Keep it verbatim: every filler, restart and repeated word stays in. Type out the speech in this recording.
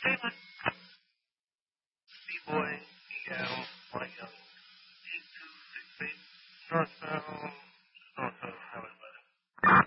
famous B-boy, Seattle, my young eight two six eight northbound.